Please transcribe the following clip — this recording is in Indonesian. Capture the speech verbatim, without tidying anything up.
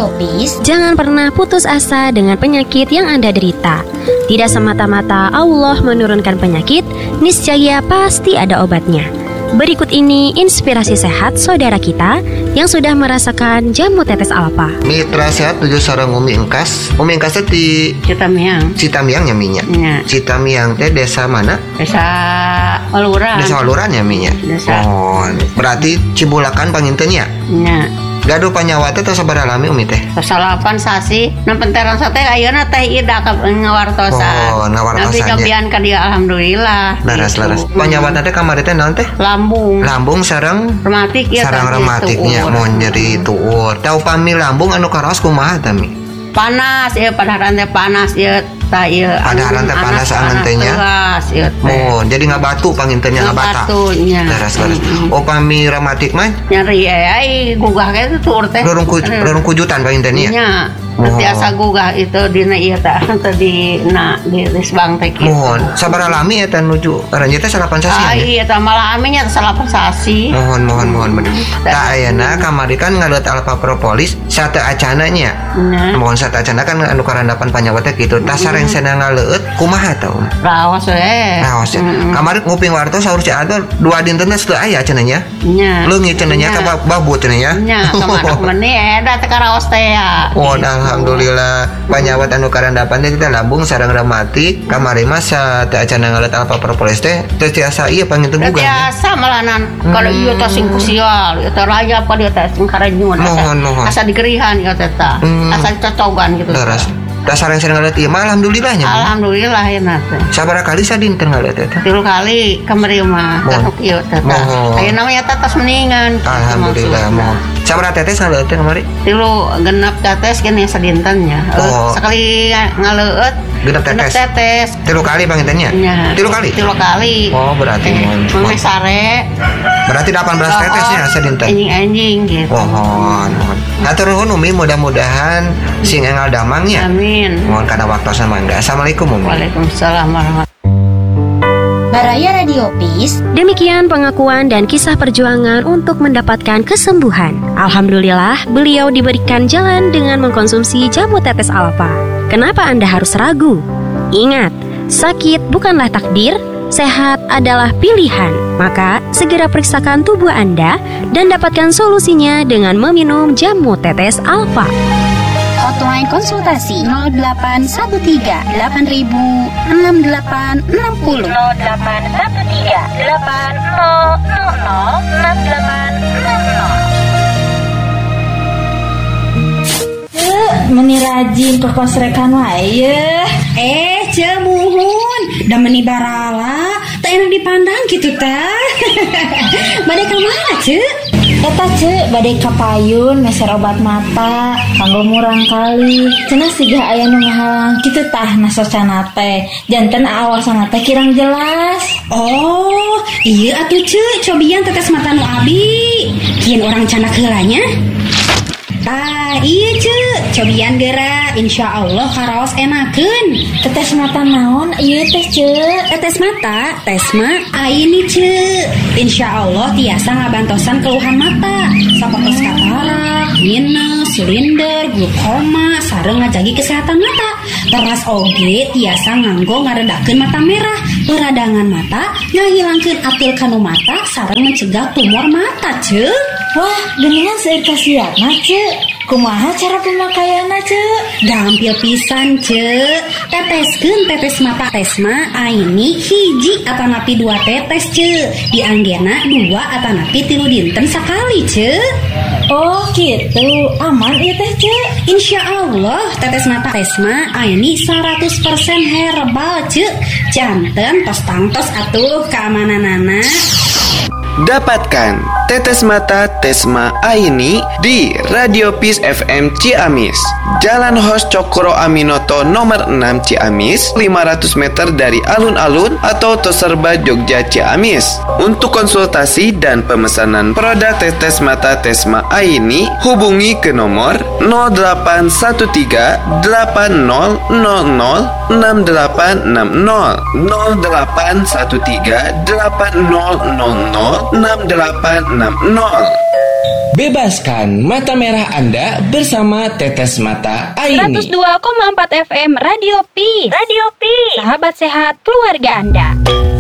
Radio Peace, jangan pernah putus asa dengan penyakit yang Anda derita. Tidak semata-mata Allah menurunkan penyakit, niscaya pasti ada obatnya. Berikut ini inspirasi sehat saudara kita yang sudah merasakan jamu tetes alfa. Mitra sehat tujuh sareng Umi Engkas. Umi Engkas di Citamiang. Citamiang ya minyak. Ya. Citamiang teh desa mana? Desa Waluran. Desa Waluran ya minyak. Desa. Oh, berarti Cibulakan pangintennya. Ya. Gaduh panyawa teh tos sabaraha lami Umi teh? Salapan sasi, nempenteran sate ayeuna teh ida ka ngawartosan. Oh, ngawartosannya. Nabi cobian ka dia alhamdulillah. Laras-laras. Panyawa teh kamari teh naon teh? Lambung. Lambung sareng rematik ya. Sareng rematiknya mau nyeri tuur. Tau pami lambung anu karaos kumaha tami? Panas ya, padaharan teh panas ya. Ta ieu padaharan teh panas angan teh nya. Oh, jadi ngabatu pangintennya ngabata. Ngabatunya. Laras-laras. Oh, pami rematik mah nyeri ai gugah ge tuur teh. Rorong rorong kujutan pangintennya. Nya. Tiasa gugah itu dina ieu teh tadi na di risbang teh kitu. Mohon, sabaraha lami eta nuju aranjeun teh salapan sasi. Ah iya teh malah aminya salapan sasi. Mohon mohon mohon bener. Tah ayeuna kamari kan ngaleut alfa propolis sate acana nya. Mohon sate acana kan anu karandapan panyawa teh kitu. Tah sareng cenah ngaleut kumaha tah? Raos we. Raos. Kamari nguping wartos saur si Adol dua dinten teh aya cenah nya. Nya. Leungit cenah nya ka babut cenah nya. Nya, kemana meni eta teh raos teh ya. Oh, alhamdulillah panyawat anu karandapan teh kita lambung sareng rematik kamari mah teh acana ngaleut alfa propolis teh teh tiasa ieu panginten gugah. Tiasa malanan kalau ieu teh sing kusial ieu teh raya apa dia teh sing karanyun asa digerihan ieu teh tah. Asa cocogan gitu. Terus tah sareng sareng ngaleut ieu mah alhamdulillahnya. Alhamdulillah ya teh. Sabaraha kali sadinten ngaleut teh? Tilu kali kamari mah kasuk ieu teh tah. Ayeuna mah eta tos mendingan. Alhamdulillah mohon. Sabaraha tetes ngaleut teh kamari? Tilu genep tetes gini sadintennya. Oh. Sekali ngaleut genep tetes. tetes. Tilu kali pangintennya? Ya. Tilu kali? Tilu kali. Oh, berarti mohon. Mame sare. Berarti delapan belas tetesnya sadinten. Anjing-anjing gitu. Mohon, mohon. Hatur nuhun Umi, mudah-mudahan sing engal damangnya. Amin. Mohon kana waktosna mangga. Assalamualaikum Umi. Waalaikumsalam warahmatullahi. Baraya Radio Peace. Demikian pengakuan dan kisah perjuangan untuk mendapatkan kesembuhan. Alhamdulillah, beliau diberikan jalan dengan mengkonsumsi jamu tetes alfa. Kenapa Anda harus ragu? Ingat, sakit bukanlah takdir, sehat adalah pilihan. Maka, segera periksakan tubuh Anda dan dapatkan solusinya dengan meminum jamu tetes alfa. Hotline konsultasi nol delapan satu tiga delapan ribu enam delapan enam nol nol delapan satu tiga delapan nol nol nol enam delapan enam nol. Meni rajin ke kosrekan wae. Eh, cemuhun, da meni barala, tak enak dipandang gitu teh. Bade ka mana, Cek? Eta Cek, bade ka payun meser obat mata, kanggo murang kali. Cenah siga aya nu ngahalang kitu tah nasocana teh. Janten awasan teh kirang jelas. Oh, iya atuh Cek, cobian tetes mata nu abi. Kieu orang canak heulanya. Tah, iya Cek, cobian geura, insya Allah karaos enakeun. Tetes mata naon ieu teh Cek? Tetes mata, tes mah aini Cek. Insya Allah tiasa ngabantosan keluhan mata, sapertos katarak, minus, silinder, glukoma, sareng ngajagi kesehatan mata. Teras oge tiasa nganggo ngaredakeun mata merah, peradangan mata, ngahilangkeun atil kanu mata, sareng mencegah tumor mata Cek. Wah, geningan seueur kasiatna Cek. Kumaha cara pemakaianna Cek? Gampil pisan Cek. Teteskeun tetes mata tesma aini hiji atanapi dua tetes Cek. Dianggena dua atanapi tilu dinten sakali Cek. Oh gitu, aman ieu teh Cek. Insya Allah tetes mata tesma aini seratus persen herbal Cek. Janten tos tangtos atuh keamananana. Dapatkan tetes mata Tesma Aini di Radio Peace F M Ciamis, Jalan Hos Cokro Aminoto nomor enam Ciamis, lima ratus meter dari alun-alun atau Toserba Jogja Ciamis. Untuk konsultasi dan pemesanan produk tetes mata Tesma Aini, hubungi ke nomor nol delapan satu tiga delapan nol nol nol enam delapan enam nol nol delapan satu tiga delapan nol nol nol enam delapan enam nol. Bebaskan mata merah Anda bersama Tetes Mata Aini. seratus dua koma empat F M Radio Peace. Radio Peace. Sahabat sehat keluarga Anda.